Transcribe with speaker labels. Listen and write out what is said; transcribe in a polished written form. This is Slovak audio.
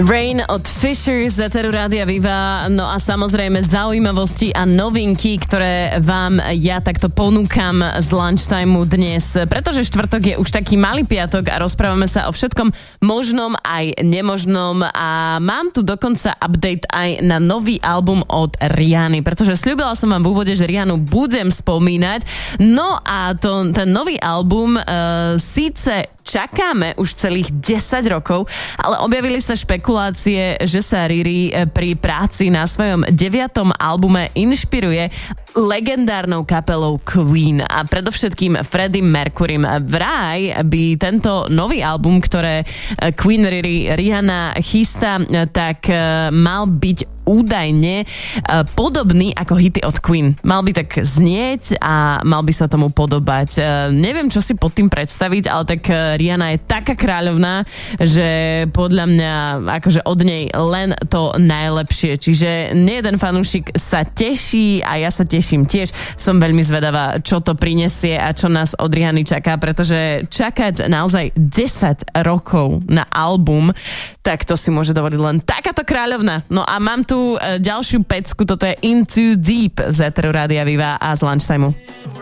Speaker 1: Rain od Fisher z Eteru Rádia Viva. No a samozrejme zaujímavosti a novinky, ktoré vám ja takto ponúkam z lunchtimeu dnes. Pretože štvrtok je už taký malý piatok a rozprávame sa o všetkom možnom aj nemožnom. A mám tu dokonca update aj na nový album od Rihanny. Pretože sľúbila som vám v úvode, že Rihannu budem spomínať. No a ten nový album síce čakáme už celých 10 rokov, ale objavili sa špekulácie, že sa Riri pri práci na svojom 9. albume inšpiruje legendárnou kapelou Queen a predovšetkým Freddie Mercurym. Vraj by tento nový album, ktoré Queen Rihanna chystá, tak mal byť údajne podobný ako hity od Queen. Mal by tak znieť a mal by sa tomu podobať. Neviem, čo si pod tým predstaviť, ale tak Rihanna je taká kráľovná, že podľa mňa akože od nej len to najlepšie. Čiže nejeden fanúšik sa teší a ja sa teším tiež. Som veľmi zvedavá, čo to prinesie a čo nás od Rihanny čaká, pretože čakať naozaj 10 rokov na album, tak to si môže dovoliť len takáto kráľovná. No a mám tu ďalšiu pecku, toto je Into Deep z Eteru Rádia Viva a z lunchtimeu.